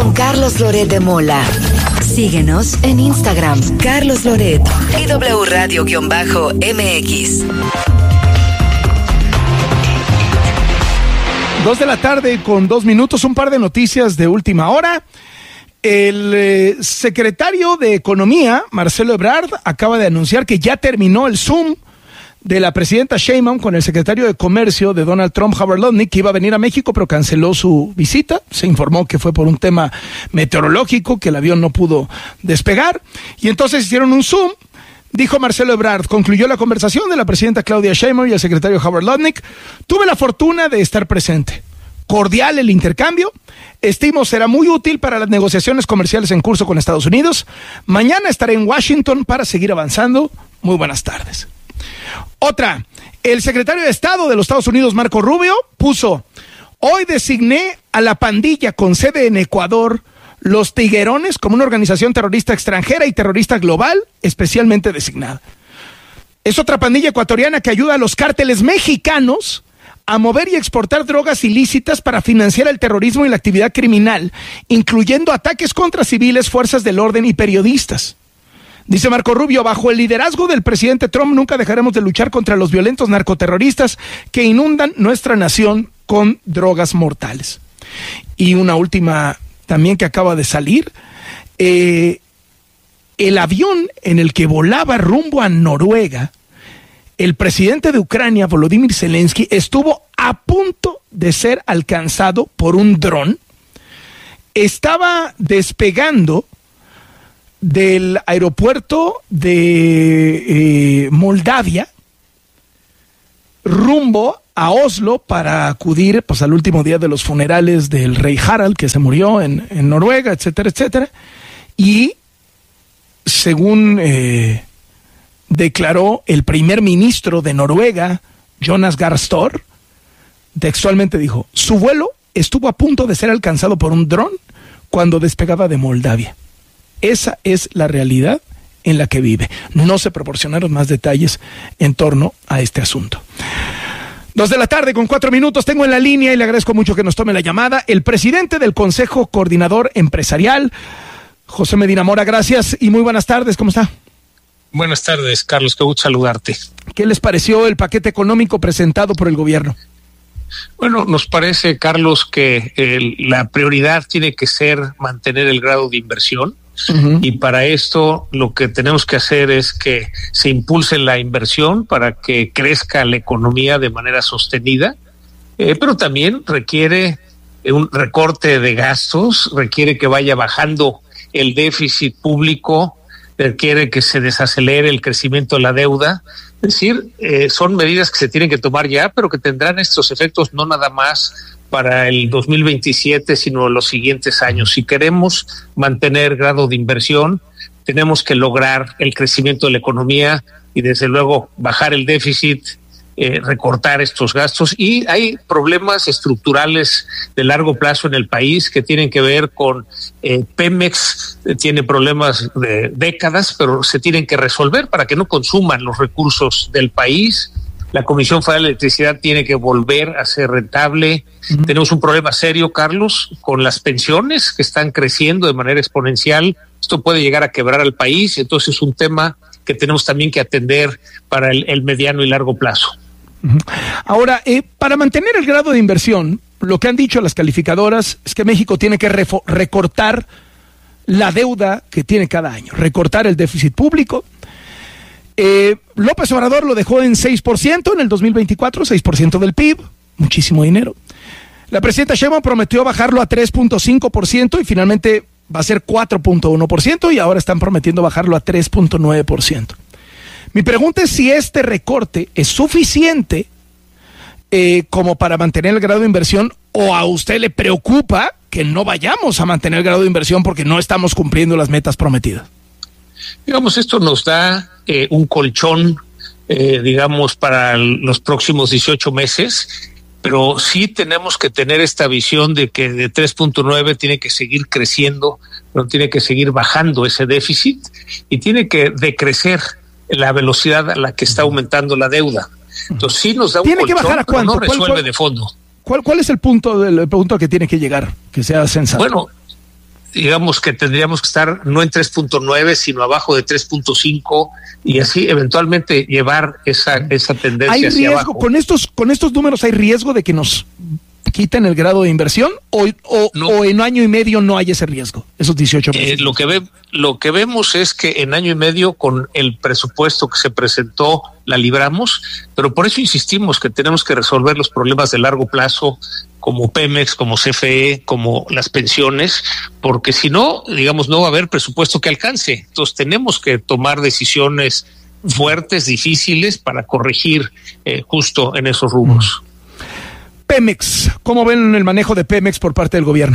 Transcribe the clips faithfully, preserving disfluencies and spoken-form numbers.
Carlos Loret de Mola. Síguenos en Instagram, Carlos Loret y W Radio-M X. Dos de la tarde con dos minutos, un par de noticias de última hora. El eh, secretario de Economía, Marcelo Ebrard, acaba de anunciar que ya terminó el Zoom de la presidenta Sheinbaum con el secretario de Comercio de Donald Trump, Howard Lutnick, que iba a venir a México, pero canceló su visita. Se informó que fue por un tema meteorológico, que el avión no pudo despegar. Y entonces hicieron un Zoom. Dijo Marcelo Ebrard, concluyó la conversación de la presidenta Claudia Sheinbaum y el secretario Howard Lutnick. Tuve la fortuna de estar presente. Cordial el intercambio. Estimo será muy útil para las negociaciones comerciales en curso con Estados Unidos. Mañana estaré en Washington para seguir avanzando. Muy buenas tardes. Otra, el secretario de Estado de los Estados Unidos, Marco Rubio, puso: hoy designé a la pandilla con sede en Ecuador, Los Tiguerones, como una organización terrorista extranjera y terrorista global especialmente designada. Es otra pandilla ecuatoriana que ayuda a los cárteles mexicanos a mover y exportar drogas ilícitas para financiar el terrorismo y la actividad criminal, incluyendo ataques contra civiles, fuerzas del orden y periodistas. Dice Marco Rubio, bajo el liderazgo del presidente Trump nunca dejaremos de luchar contra los violentos narcoterroristas que inundan nuestra nación con drogas mortales. Y una última también que acaba de salir, eh, el avión en el que volaba rumbo a Noruega, el presidente de Ucrania, Volodymyr Zelensky, estuvo a punto de ser alcanzado por un dron. Estaba despegando del aeropuerto de eh, Moldavia rumbo a Oslo para acudir pues al último día de los funerales del rey Harald, que se murió en, en Noruega, etcétera, etcétera. Y según eh, declaró el primer ministro de Noruega, Jonas Gahr Støre, textualmente dijo: su vuelo estuvo a punto de ser alcanzado por un dron cuando despegaba de Moldavia. Esa es la realidad en la que vive. No se proporcionaron más detalles en torno a este asunto. Dos de la tarde con cuatro minutos, tengo en la línea y le agradezco mucho que nos tome la llamada el presidente del Consejo Coordinador Empresarial, José Medina Mora. Gracias y muy buenas tardes, ¿cómo está? Buenas tardes, Carlos, qué gusto saludarte. ¿Qué les pareció el paquete económico presentado por el gobierno? Bueno, nos parece, Carlos, que el, la prioridad tiene que ser mantener el grado de inversión. Uh-huh. Y para esto lo que tenemos que hacer es que se impulse la inversión para que crezca la economía de manera sostenida, eh, pero también requiere un recorte de gastos, requiere que vaya bajando el déficit público, requiere que se desacelere el crecimiento de la deuda. Es decir, eh, son medidas que se tienen que tomar ya, pero que tendrán estos efectos no nada más para el dos mil veintisiete, sino los siguientes años. Si queremos mantener grado de inversión, tenemos que lograr el crecimiento de la economía y desde luego bajar el déficit, eh, recortar estos gastos. Y hay problemas estructurales de largo plazo en el país que tienen que ver con eh, Pemex, eh, tiene problemas de décadas, pero se tienen que resolver para que no consuman los recursos del país. La Comisión Federal de Electricidad tiene que volver a ser rentable. Uh-huh. Tenemos un problema serio, Carlos, con las pensiones que están creciendo de manera exponencial. Esto puede llegar a quebrar al país, entonces es un tema que tenemos también que atender para el, el mediano y largo plazo. Uh-huh. Ahora, eh, para mantener el grado de inversión, lo que han dicho las calificadoras es que México tiene que refo- recortar la deuda que tiene cada año, recortar el déficit público. Eh, López Obrador lo dejó en seis por ciento en el dos mil veinticuatro, seis por ciento del P I B, muchísimo dinero. La presidenta Sheinbaum prometió bajarlo a tres punto cinco por ciento y finalmente va a ser cuatro punto uno por ciento y ahora están prometiendo bajarlo a tres punto nueve por ciento. Mi pregunta es si este recorte es suficiente eh, como para mantener el grado de inversión, o a usted le preocupa que no vayamos a mantener el grado de inversión porque no estamos cumpliendo las metas prometidas. Digamos, esto nos da eh, un colchón, eh, digamos, para los próximos dieciocho meses, pero sí tenemos que tener esta visión de que de tres punto nueve tiene que seguir creciendo, pero tiene que seguir bajando ese déficit y tiene que decrecer la velocidad a la que está aumentando la deuda. Entonces sí nos da un ¿Tiene colchón, que bajar a cuánto? pero no resuelve ¿Cuál, cuál, de fondo. ¿Cuál, cuál es el punto del el punto que tiene que llegar, que sea sensato? Bueno, digamos que tendríamos que estar no en tres punto nueve, sino abajo de tres punto cinco y así eventualmente llevar esa esa tendencia ¿Hay hacia riesgo abajo. con estos con estos números? ¿Hay riesgo de que nos quiten el grado de inversión o, o, no. o en año y medio no hay ese riesgo, esos dieciocho Eh, lo que ve, lo que vemos es que en año y medio con el presupuesto que se presentó la libramos, pero por eso insistimos que tenemos que resolver los problemas de largo plazo como Pemex, como C F E, como las pensiones, porque si no, digamos, no va a haber presupuesto que alcance. Entonces tenemos que tomar decisiones fuertes, difíciles para corregir eh, justo en esos rubros. Pemex, ¿cómo ven el manejo de Pemex por parte del gobierno?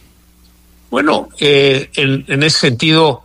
Bueno, eh, en, en ese sentido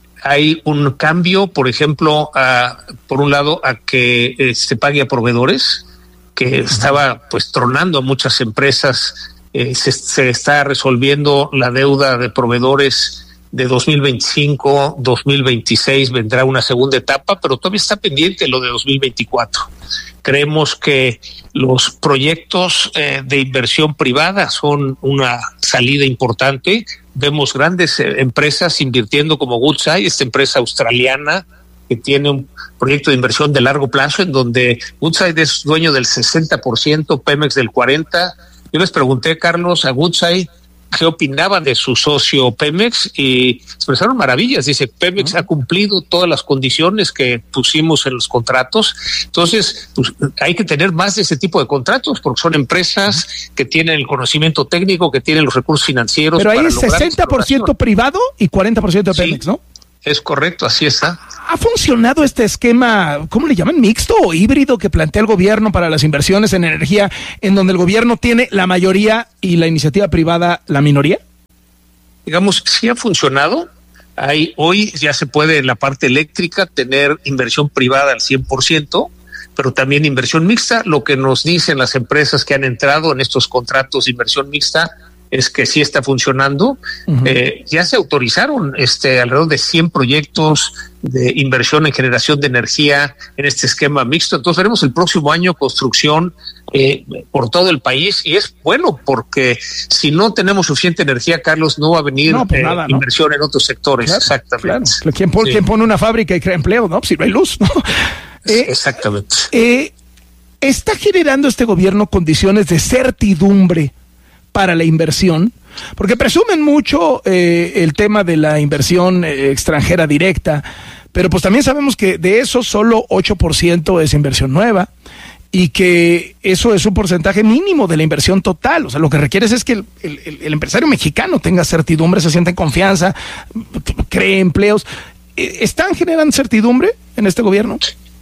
hay un cambio, por ejemplo, a, por un lado, a que eh, se pague a proveedores, que estaba pues tronando a muchas empresas, eh, se, se está resolviendo la deuda de proveedores de dos mil veinticinco, dos mil veintiséis vendrá una segunda etapa, pero todavía está pendiente lo de dos mil veinticuatro. Creemos que los proyectos eh, de inversión privada son una salida importante. Vemos grandes eh, empresas invirtiendo como Woodside, esta empresa australiana que tiene un proyecto de inversión de largo plazo en donde Woodside es dueño del sesenta por ciento, Pemex del cuarenta por ciento. Yo les pregunté, Carlos, a Woodside qué opinaban de su socio Pemex y expresaron maravillas. Dice, Pemex uh-huh. ha cumplido todas las condiciones que pusimos en los contratos. Entonces, pues, hay que tener más de ese tipo de contratos porque son empresas uh-huh. que tienen el conocimiento técnico, que tienen los recursos financieros. Pero ahí para es sesenta por ciento privado y cuarenta por ciento de Pemex, sí, ¿no? Es correcto, así está. ¿Ha funcionado este esquema, cómo le llaman, mixto o híbrido que plantea el gobierno para las inversiones en energía, en donde el gobierno tiene la mayoría y la iniciativa privada la minoría? Digamos, sí ha funcionado. Hay, hoy ya se puede en la parte eléctrica tener inversión privada al cien por ciento, pero también inversión mixta. Lo que nos dicen las empresas que han entrado en estos contratos de inversión mixta es que sí está funcionando. Uh-huh. Eh, ya se autorizaron este alrededor de cien proyectos de inversión en generación de energía en este esquema mixto. Entonces veremos el próximo año construcción eh, por todo el país y es bueno porque si no tenemos suficiente energía, Carlos, no va a venir no, pues eh, nada, ¿no? inversión en otros sectores. Claro, exactamente. Claro. ¿Quién, pone, sí. ¿Quién pone una fábrica y crea empleo? No, si no hay luz, ¿no? eh, exactamente. Eh, ¿Está generando este gobierno condiciones de certidumbre para la inversión? Porque presumen mucho eh, el tema de la inversión eh, extranjera directa, pero pues también sabemos que de eso solo ocho por ciento es inversión nueva y que eso es un porcentaje mínimo de la inversión total. O sea, lo que requieres es que el, el, el empresario mexicano tenga certidumbre, se sienta en confianza, cree empleos. ¿Están generando certidumbre en este gobierno?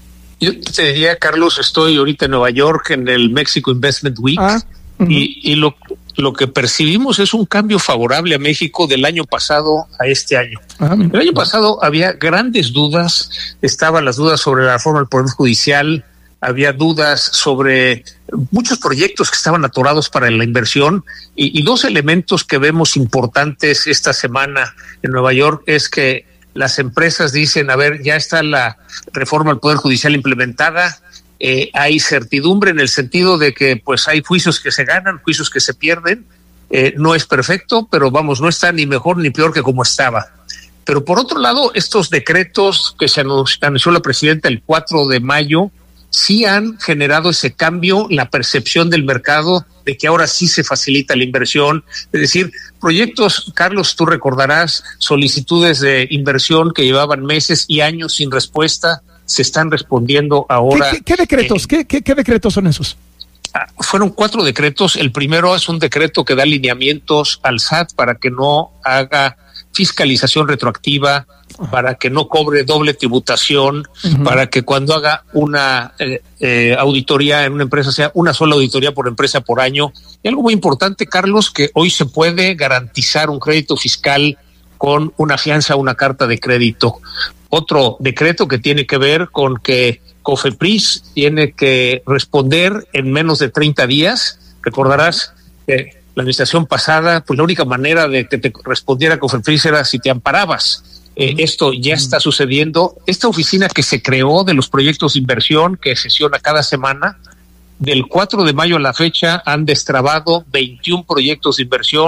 Yo te diría, Carlos, estoy ahorita en Nueva York en el Mexico Investment Week ah, uh-huh. y, y lo Lo que percibimos es un cambio favorable a México del año pasado a este año. Ah, el año pasado había grandes dudas, estaban las dudas sobre la reforma del Poder Judicial, había dudas sobre muchos proyectos que estaban atorados para la inversión y, y dos elementos que vemos importantes esta semana en Nueva York es que las empresas dicen, a ver, ya está la reforma del Poder Judicial implementada. Eh, hay certidumbre en el sentido de que pues hay juicios que se ganan, juicios que se pierden, eh, no es perfecto, pero vamos, no está ni mejor ni peor que como estaba. Pero por otro lado, estos decretos que se anunció, anunció la presidenta el cuatro de mayo, sí han generado ese cambio, la percepción del mercado de que ahora sí se facilita la inversión, es decir, proyectos, Carlos, tú recordarás, solicitudes de inversión que llevaban meses y años sin respuesta, se están respondiendo ahora. ¿Qué, qué, qué decretos? Eh, ¿Qué, qué, ¿Qué decretos son esos? Fueron cuatro decretos. El primero es un decreto que da lineamientos al S A T para que no haga fiscalización retroactiva, uh-huh. para que no cobre doble tributación, uh-huh. para que cuando haga una eh, eh, auditoría en una empresa sea una sola auditoría por empresa por año. Y algo muy importante, Carlos, que hoy se puede garantizar un crédito fiscal con una fianza, una carta de crédito. Otro decreto que tiene que ver con que COFEPRIS tiene que responder en menos de treinta días. Recordarás que la administración pasada, pues la única manera de que te respondiera COFEPRIS era si te amparabas. Eh, esto ya está sucediendo. Esta oficina que se creó de los proyectos de inversión, que sesiona cada semana, del cuatro de mayo a la fecha han destrabado veintiún proyectos de inversión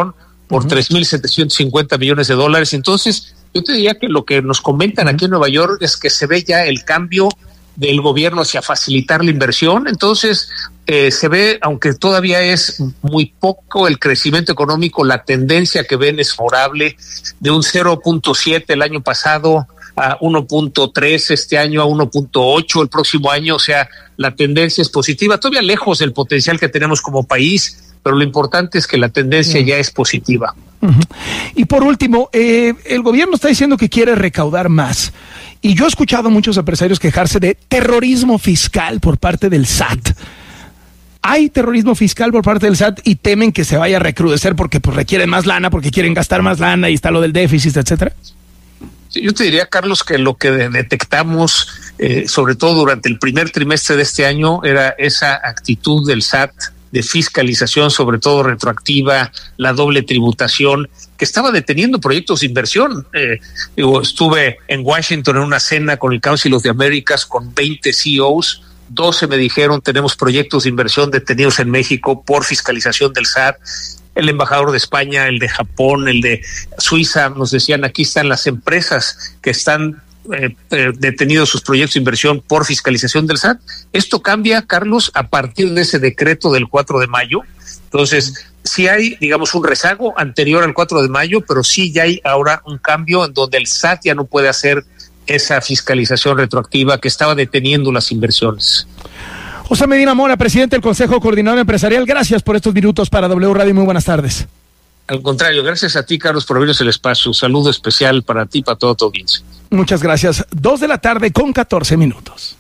por uh-huh. tres mil setecientos cincuenta millones de dólares. Entonces, yo te diría que lo que nos comentan uh-huh. aquí en Nueva York es que se ve ya el cambio del gobierno hacia facilitar la inversión. Entonces, eh, se ve, aunque todavía es muy poco el crecimiento económico, la tendencia que ven es favorable, de un cero punto siete el año pasado a uno punto tres este año, a uno punto ocho el próximo año. O sea, la tendencia es positiva, todavía lejos del potencial que tenemos como país, pero lo importante es que la tendencia ya es positiva. Uh-huh. Y por último, eh, el gobierno está diciendo que quiere recaudar más. Y yo he escuchado a muchos empresarios quejarse de terrorismo fiscal por parte del S A T. Hay terrorismo fiscal por parte del S A T y temen que se vaya a recrudecer porque pues, requieren más lana, porque quieren gastar más lana y está lo del déficit, etcétera. Sí, yo te diría, Carlos, que lo que detectamos, eh, sobre todo durante el primer trimestre de este año, era esa actitud del S A T de fiscalización, sobre todo retroactiva, la doble tributación, que estaba deteniendo proyectos de inversión. Eh, digo, estuve en Washington en una cena con el Council of the Americas con veinte C E Os, doce me dijeron tenemos proyectos de inversión detenidos en México por fiscalización del S A T. El embajador de España, el de Japón, el de Suiza, nos decían aquí están las empresas que están Eh, eh, detenidos sus proyectos de inversión por fiscalización del S A T. Esto cambia, Carlos, a partir de ese decreto del cuatro de mayo. Entonces, sí hay, digamos, un rezago anterior al cuatro de mayo, pero sí ya hay ahora un cambio en donde el S A T ya no puede hacer esa fiscalización retroactiva que estaba deteniendo las inversiones. José Medina Mora, presidente del Consejo Coordinador Empresarial, gracias por estos minutos para W Radio. Muy buenas tardes. Al contrario, gracias a ti, Carlos, por abrirnos el espacio. Un saludo especial para ti y para todo tu audiencia. Muchas gracias. Dos de la tarde con catorce minutos.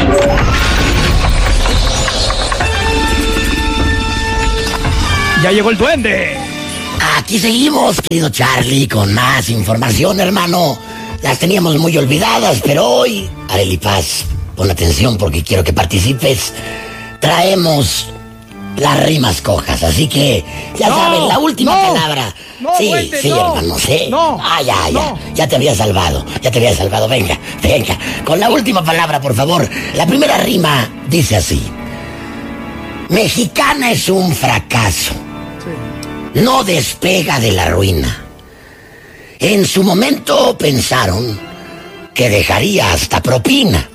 Ya llegó el duende. Aquí seguimos, querido Charlie, con más información, hermano. Las teníamos muy olvidadas, pero hoy, Arely Paz, pon atención porque quiero que participes. Traemos las rimas cojas, así que ya no, saben, la última no, palabra. No, sí, duende, sí, no, hermano, sí. No, ah, ya, ya, no. ya te había salvado, ya te había salvado. Venga, venga, con la última palabra, por favor. La primera rima dice así: Mexicana es un fracaso, sí. No despega de la ruina. En su momento pensaron que dejaría hasta propina.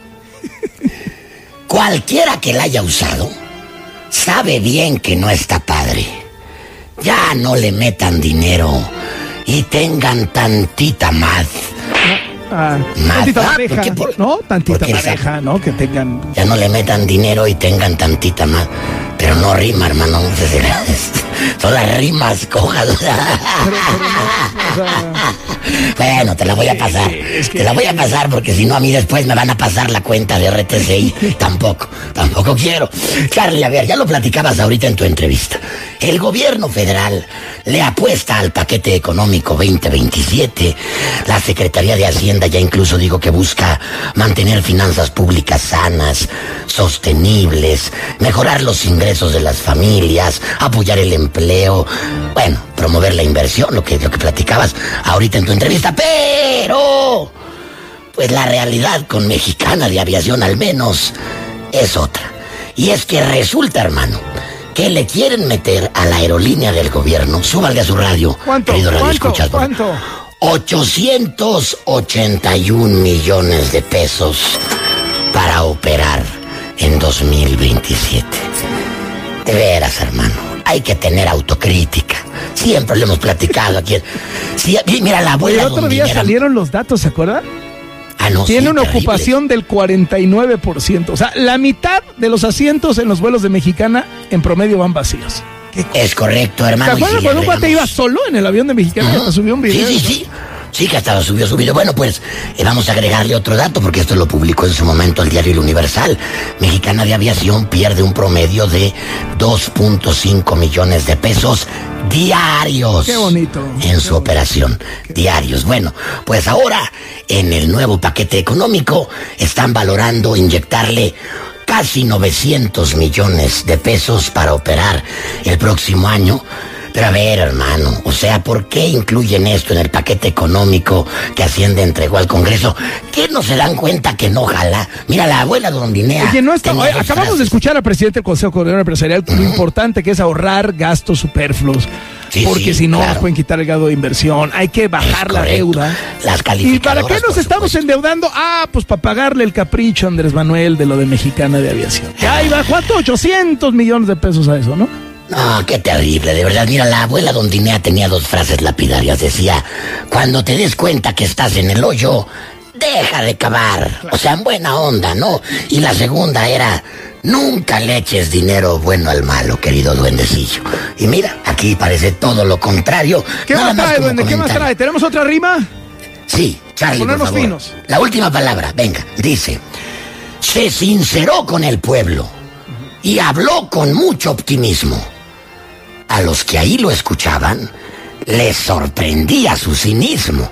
Cualquiera que la haya usado sabe bien que no está padre. Ya no le metan dinero y tengan tantita más. Ah, tantita pareja, por, ¿no? Tantita pareja, ¿no? Que tengan... Ya no le metan dinero y tengan tantita más. Pero no rima, hermano. Son las rimas cojas. Pero, pero no, o sea... Bueno, te la voy a pasar. Es que... Te la voy a pasar porque si no a mí después me van a pasar la cuenta de R T C I. Tampoco, tampoco quiero. Charlie, a ver, ya lo platicabas ahorita en tu entrevista. El gobierno federal le apuesta al paquete económico veinte veintisiete. La Secretaría de Hacienda ya incluso digo que busca mantener finanzas públicas sanas, sostenibles, mejorar los ingresos de las familias, apoyar el empleo, bueno, promover la inversión, lo que, lo que platicabas ahorita en tu entrevista, pero pues la realidad con Mexicana de Aviación al menos es otra. Y es que resulta, hermano, que le quieren meter a la aerolínea del gobierno, súbale a su radio, ¿cuánto? Querido radio ¿Cuánto? Escuchas, ¿Cuánto? ochocientos ochenta y un millones de pesos para operar en dos mil veintisiete. De veras, hermano, hay que tener autocrítica. Siempre lo hemos platicado aquí. Sí, mira, la abuela. El otro día salieron los datos, ¿se acuerdan? Ah, no, Tiene sí, una terrible. ocupación del cuarenta y nueve por ciento. O sea, la mitad de los asientos en los vuelos de Mexicana en promedio van vacíos. Es correcto, hermano. ¿Te acuerdas si cuando un cuate iba solo en el avión de Mexicana? Uh-huh. Y hasta subió un video. Sí, sí, sí. Sí, que hasta subió su video. Bueno, pues eh, vamos a agregarle otro dato, porque esto lo publicó en su momento el diario El Universal. Mexicana de Aviación pierde un promedio de dos punto cinco millones de pesos diarios. Qué bonito. En su operación. Diarios. Bueno, pues ahora, en el nuevo paquete económico, están valorando inyectarle casi novecientos millones de pesos para operar el próximo año. Pero a ver, hermano, o sea, ¿por qué incluyen esto en el paquete económico que Hacienda entregó al Congreso? ¿Qué no se dan cuenta que no jala? Mira, la abuela Dondinea. Oye, no está, oye, acabamos frases. de escuchar al presidente del Consejo Coordinador Empresarial, uh-huh. lo importante que es ahorrar gastos superfluos. Sí, porque sí, si no claro. nos pueden quitar el grado de inversión. Hay que bajar la deuda. Las ¿Y calificadoras, para qué nos estamos supuesto. endeudando? Ah, pues para pagarle el capricho a Andrés Manuel de lo de Mexicana de Aviación. Que ahí va, ¿cuánto? ochocientos millones de pesos a eso, ¿no? No, qué terrible, de verdad. Mira, la abuela Don Dinea tenía dos frases lapidarias. Decía, cuando te des cuenta que estás en el hoyo, deja de cavar. O sea, en buena onda, ¿no? Y la segunda era, nunca le eches dinero bueno al malo, querido duendecillo. Y mira, aquí parece todo lo contrario. ¿Qué Nada más trae, como duende? ¿Qué más comentario. trae? ¿Tenemos otra rima? Sí, Charlie, por Ponernos favor. finos. La última palabra, venga, dice, se sinceró con el pueblo y habló con mucho optimismo. A los que ahí lo escuchaban, les sorprendía su cinismo.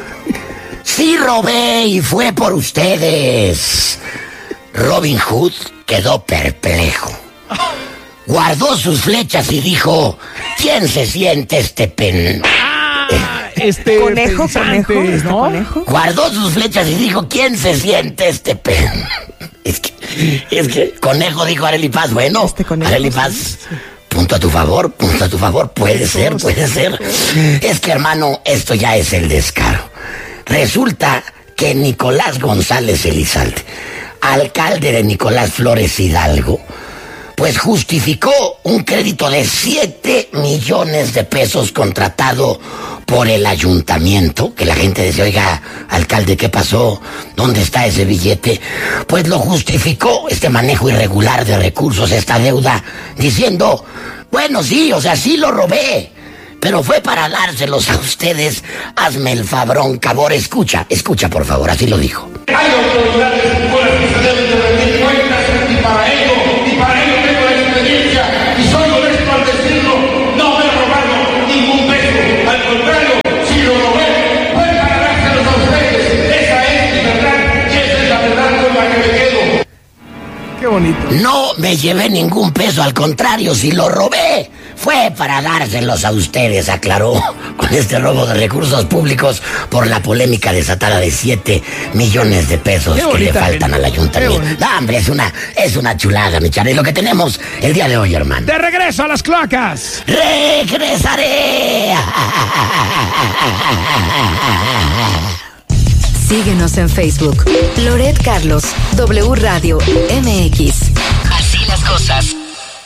Sí robé y fue por ustedes. Robin Hood quedó perplejo. Guardó sus flechas y dijo, ¿quién se siente este pen? Este Conejo, pensante, conejo, este ¿no? conejo. Guardó sus flechas y dijo, ¿quién se siente este pen? Es que, es que, conejo, dijo Arely Paz. Bueno, Este conejo, Arely sí, Paz, sí. punto a tu favor, punto a tu favor. Puede ser, puede ser. Es que, hermano, esto ya es el descaro. Resulta que Nicolás González Elizalde, alcalde de Nicolás Flores Hidalgo, pues justificó un crédito de siete millones de pesos contratado por el ayuntamiento, que la gente decía, oiga, alcalde, ¿qué pasó? ¿Dónde está ese billete? Pues lo justificó, este manejo irregular de recursos, esta deuda, diciendo, bueno, sí, o sea, sí lo robé, pero fue para dárselos a ustedes. Hazme el fabrón, cabor. Escucha, escucha, por favor, así lo dijo. Hay autoridades con las que se deben de rendir cuentas y para ello, y para ello tengo la experiencia y soy honesto al decirlo, no me he robado ningún peso, al contrario, si lo robé, fue para dárselos a ustedes. Esa es mi verdad y esa es la verdad con la que me quedo. Qué bonito. No me llevé ningún peso, al contrario, si lo robé, fue para dárselos a ustedes, aclaró con este robo de recursos públicos por la polémica desatada de siete millones de pesos Qué que le bonita faltan gente. al ayuntamiento. Qué bonita. No, hombre, es una, es una chulada, mi Charly, lo que tenemos el día de hoy, hermano. De regreso a las cloacas. ¡Regresaré! Síguenos en Facebook. Loret Carlos, W Radio M X. Así las cosas.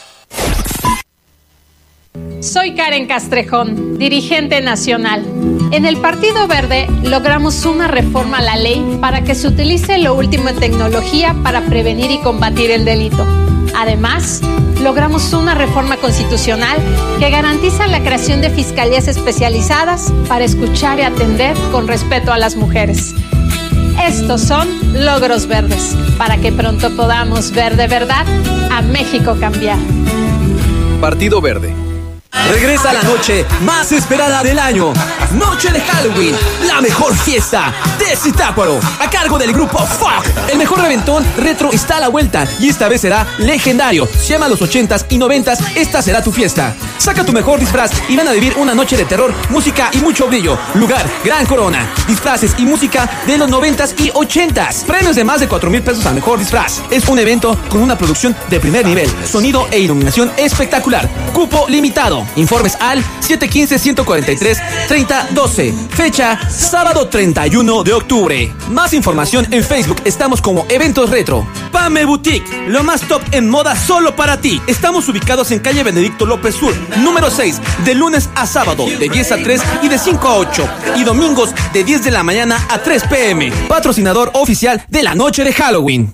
Soy Karen Castrejón, dirigente nacional. En el Partido Verde logramos una reforma a la ley para que se utilice lo último en tecnología para prevenir y combatir el delito. Además, logramos una reforma constitucional que garantiza la creación de fiscalías especializadas para escuchar y atender con respeto a las mujeres. Estos son logros verdes, para que pronto podamos ver de verdad a México cambiar. Partido Verde. Regresa la noche más esperada del año. Noche de Halloween, la mejor fiesta de Zitácuaro, a cargo del grupo Fuck. El mejor reventón retro está a la vuelta y esta vez será legendario. Si amas los ochentas y noventas, esta será tu fiesta. Saca tu mejor disfraz y van a vivir una noche de terror, música y mucho brillo. Lugar, Gran Corona. Disfraces y música de los noventas y ochentas. Premios de más de cuatro mil pesos al mejor disfraz. Es un evento con una producción de primer nivel, sonido e iluminación espectacular. Cupo limitado. Informes al siete uno cinco, uno cuatro tres, tres cero uno dos. Fecha, sábado treinta y uno de octubre. Más información en Facebook, estamos como Eventos Retro. Pame Boutique, lo más top en moda solo para ti. Estamos ubicados en calle Benedicto López Sur, número seis, de lunes a sábado, de diez a tres y de cinco a ocho. Y domingos, de diez de la mañana a tres pm. Patrocinador oficial de la noche de Halloween.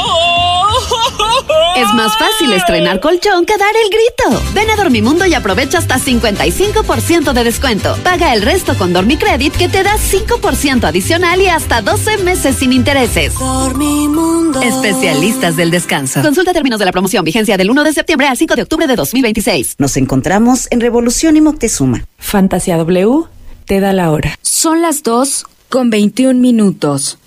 Es más fácil estrenar colchón que dar el grito. Ven a Dormimundo y aprovecha hasta cincuenta y cinco por ciento de descuento. Paga el resto con Dormicredit, que te da cinco por ciento adicional y hasta doce meses sin intereses. Dormimundo. Especialistas del descanso. Consulta términos de la promoción. Vigencia del uno de septiembre al cinco de octubre de dos mil veintiséis. Nos encontramos en Revolución y Moctezuma. Fantasía W te da la hora. Son las dos con veintiún minutos.